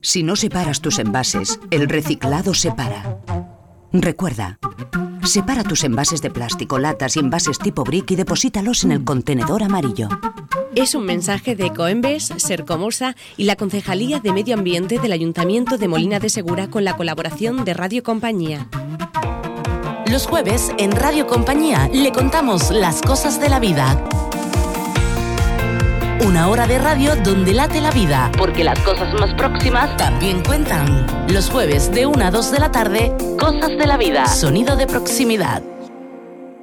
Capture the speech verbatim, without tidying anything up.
Si no separas tus envases, el reciclado se para. Recuerda, separa tus envases de plástico, latas y envases tipo brick y deposítalos en el contenedor amarillo. Es un mensaje de Ecoembes, Sercomosa y la Concejalía de Medio Ambiente del Ayuntamiento de Molina de Segura con la colaboración de Radio Compañía. Los jueves en Radio Compañía le contamos las cosas de la vida. Una hora de radio donde late la vida, porque las cosas más próximas también cuentan. Los jueves de una a dos de la tarde, Cosas de la Vida, sonido de proximidad.